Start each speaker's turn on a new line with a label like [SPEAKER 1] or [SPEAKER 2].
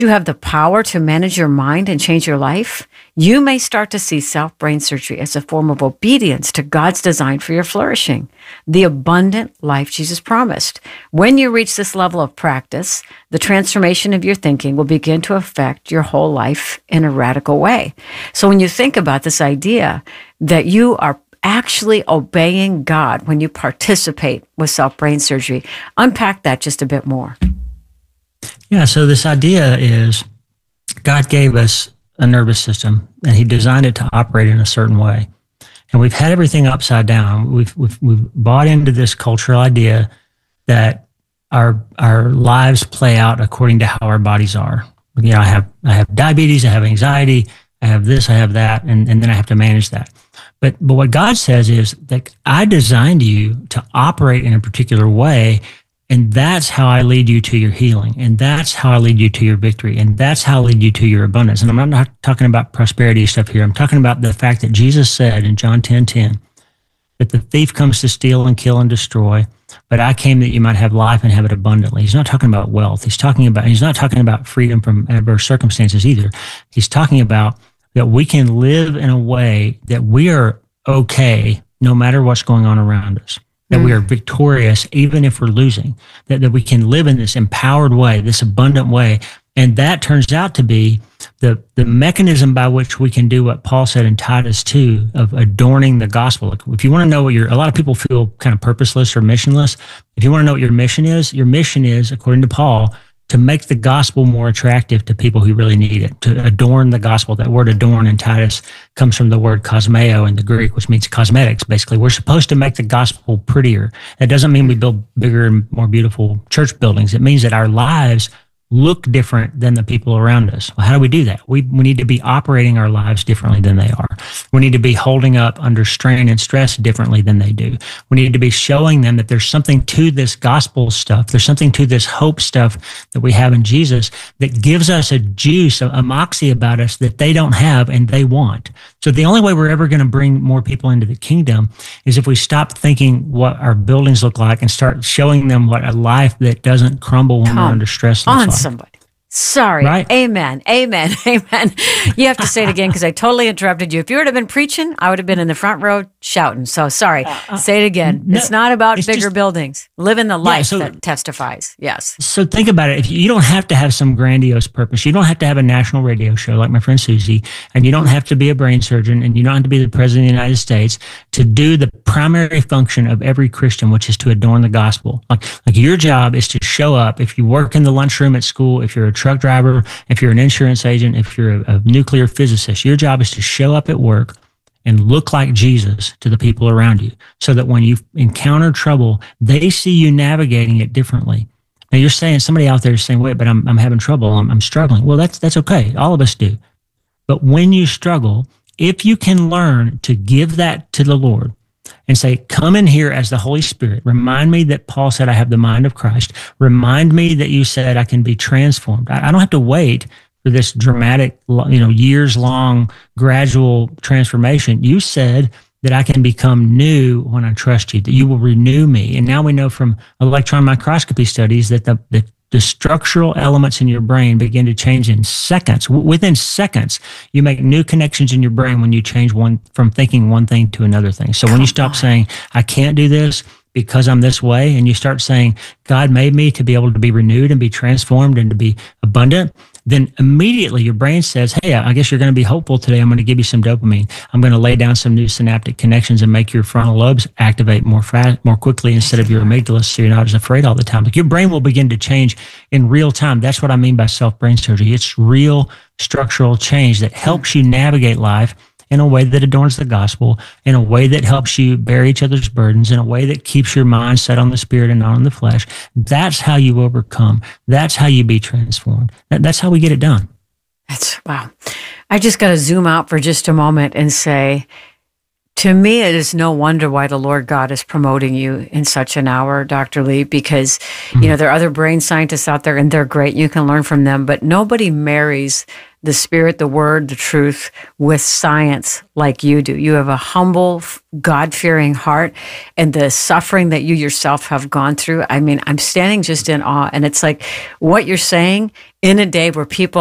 [SPEAKER 1] You have the power to manage your mind and change your life. You may start to see self-brain surgery as a form of obedience to God's design for your flourishing, the abundant life Jesus promised. When you reach this level of practice, the transformation of your thinking will begin to affect your whole life in a radical way. So when you think about this idea that you are actually obeying God when you participate with self-brain surgery, unpack that just a bit more.
[SPEAKER 2] Yeah, so this idea is God gave us a nervous system and he designed it to operate in a certain way. And we've had everything upside down. We've bought into this cultural idea that our lives play out according to how our bodies are. You know, I have diabetes, I have anxiety, I have this, I have that, and then I have to manage that. But what God says is that I designed you to operate in a particular way. And that's how I lead you to your healing. And that's how I lead you to your victory. And that's how I lead you to your abundance. And I'm not talking about prosperity stuff here. I'm talking about the fact that Jesus said in John 10:10 that the thief comes to steal and kill and destroy, but I came that you might have life and have it abundantly. He's not talking about wealth. He's not talking about freedom from adverse circumstances either. He's talking about that we can live in a way that we are okay no matter what's going on around us. That we are victorious even if we're losing, that we can live in this empowered way, this abundant way. And that turns out to be the mechanism by which we can do what Paul said in Titus 2 of adorning the gospel. Like, if you want to know what a lot of people feel kind of purposeless or missionless. If you want to know what your mission is, according to Paul, to make the gospel more attractive to people who really need it, to adorn the gospel. That word adorn in Titus comes from the word cosmeo in the Greek, which means cosmetics, basically. We're supposed to make the gospel prettier. That doesn't mean we build bigger and more beautiful church buildings. It means that our lives look different than the people around us. Well, how do we do that? We need to be operating our lives differently than they are. We need to be holding up under strain and stress differently than they do. We need to be showing them that there's something to this gospel stuff. There's something to this hope stuff that we have in Jesus that gives us a juice, a moxie about us that they don't have and they want. So the only way we're ever going to bring more people into the kingdom is if we stop thinking what our buildings look like and start showing them what a life that doesn't crumble when we're under stress looks like.
[SPEAKER 1] Somebody. Sorry.
[SPEAKER 2] Right?
[SPEAKER 1] Amen. Amen. Amen. You have to say it again because I totally interrupted you. If you would have been preaching, I would have been in the front row shouting. So sorry. Say it again. No, it's not about bigger buildings. Live in the life that testifies. Yes.
[SPEAKER 2] So think about it. If you don't have to have some grandiose purpose. You don't have to have a national radio show like my friend Susie, and you don't have to be a brain surgeon, and you don't have to be the president of the United States to do the primary function of every Christian, which is to adorn the gospel. Like your job is to show up. If you work in the lunchroom at school, if you're a truck driver, if you're an insurance agent, if you're a nuclear physicist, your job is to show up at work and look like Jesus to the people around you so that when you encounter trouble, they see you navigating it differently. Now you're saying, somebody out there is saying, wait, but I'm having trouble. I'm struggling. Well, that's okay. All of us do. But when you struggle, if you can learn to give that to the Lord, and say, come in here as the Holy Spirit. Remind me that Paul said I have the mind of Christ. Remind me that you said I can be transformed. I don't have to wait for this dramatic, years-long, gradual transformation. You said that I can become new when I trust you, that you will renew me. And now we know from electron microscopy studies that the structural elements in your brain begin to change in seconds. Within seconds, you make new connections in your brain when you change from thinking one thing to another thing. So when you stop saying, I can't do this because I'm this way, and you start saying, God made me to be able to be renewed and be transformed and to be abundant, then immediately your brain says, hey, I guess you're going to be hopeful today. I'm going to give you some dopamine. I'm going to lay down some new synaptic connections and make your frontal lobes activate more quickly instead of your amygdala, so you're not as afraid all the time. Like, your brain will begin to change in real time. That's what I mean by self-brain surgery. It's real structural change that helps you navigate life in a way that adorns the gospel, in a way that helps you bear each other's burdens, in a way that keeps your mind set on the spirit and not on the flesh. That's how you overcome. That's how you be transformed. That's how we get it done.
[SPEAKER 1] Wow. I just got to zoom out for just a moment and say, to me, it is no wonder why the Lord God is promoting you in such an hour, Dr. Lee, because, there are other brain scientists out there and they're great. You can learn from them, but nobody marries the Spirit, the Word, the truth with science like you do. You have a humble, God-fearing heart, and the suffering that you yourself have gone through. I mean, I'm standing just in awe, and it's like what you're saying in a day where people